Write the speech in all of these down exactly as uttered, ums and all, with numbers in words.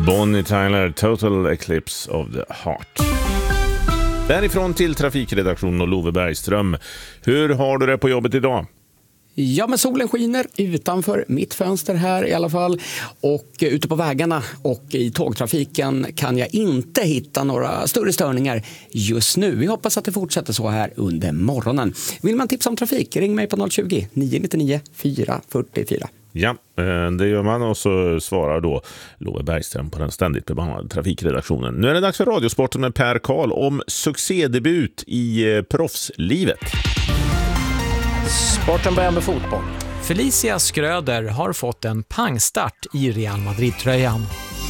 Bonnie Tyler, Total Eclipse of the Heart. Därifrån till trafikredaktionen och Love Bergström. Hur har du det på jobbet idag? Ja, men solen skiner utanför mitt fönster här i alla fall. Och ute på vägarna och i tågtrafiken kan jag inte hitta några större störningar just nu. Vi hoppas att det fortsätter så här under morgonen. Vill man tipsa om trafik, ring mig på noll tjugo, nio nio nio, fyra fyra fyra. Ja, det gör man och så svarar då Love Bergström på den ständigt bemannade trafikredaktionen. Nu är det dags för Radiosporten med Per Karl om succédebut i proffslivet. Sporten börjar med fotboll. Felicia Schröder har fått en pangstart i Real Madrid-tröjan.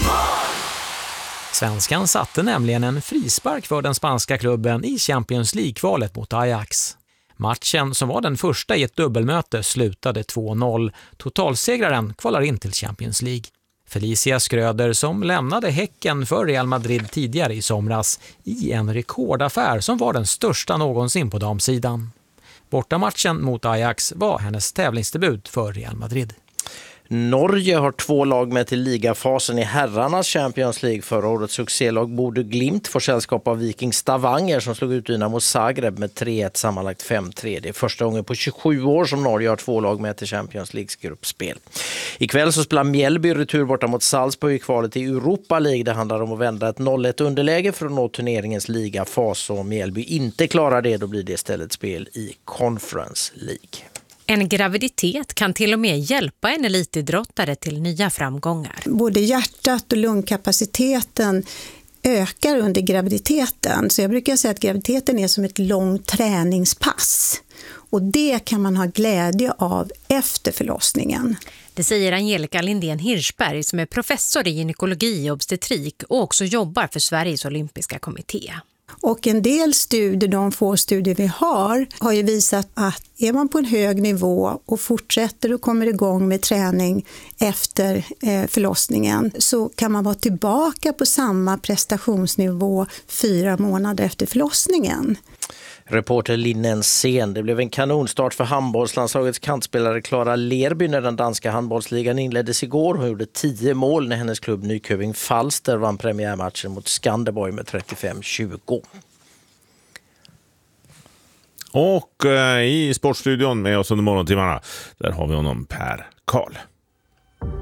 Svenskan satte nämligen en frispark för den spanska klubben i Champions League-kvalet mot Ajax. Matchen, som var den första i ett dubbelmöte, slutade två noll. Totalsegraren kvalar in till Champions League. Felicia Schröder, som lämnade Häcken för Real Madrid tidigare i somras i en rekordaffär som var den största någonsin på damsidan. Bortamatchen mot Ajax var hennes tävlingsdebut för Real Madrid. Norge har två lag med till ligafasen i herrarnas Champions League. Förra årets succélag Bodø Glimt får sällskap av Viking Stavanger som slog ut Dynamo Zagreb med tre ett, sammanlagt fem tre. Det är första gången på tjugosju år som Norge har två lag med till Champions Leagues gruppspel. Ikväll så spelar Mjällby retur borta mot Salzburg i kvalet i Europa League. Det handlar om att vända ett noll ett underläge för att nå turneringens ligafas. Och om Mjällby inte klarar det, då blir det istället spel i Conference League. En graviditet kan till och med hjälpa en elitidrottare till nya framgångar. Både hjärtat och lungkapaciteten ökar under graviditeten. Så jag brukar säga att graviditeten är som ett långt träningspass. Och det kan man ha glädje av efter förlossningen. Det säger Angelica Lindén Hirschberg som är professor i gynekologi och obstetrik och också jobbar för Sveriges olympiska kommitté. Och en del studier, de få studier vi har, har ju visat att är man på en hög nivå och fortsätter och kommer igång med träning efter förlossningen så kan man vara tillbaka på samma prestationsnivå fyra månader efter förlossningen. Reporter Linnen Sen. Det blev en kanonstart för handbollslandslagets kantspelare Clara Lerby när den danska handbollsligan inleddes igår. Hon gjorde tio mål när hennes klubb Nyköping Falster vann premiärmatchen mot Skanderborg med trettiofem tjugo. Och eh, i sportstudion med oss under morgontimmarna, där har vi honom Per Karl.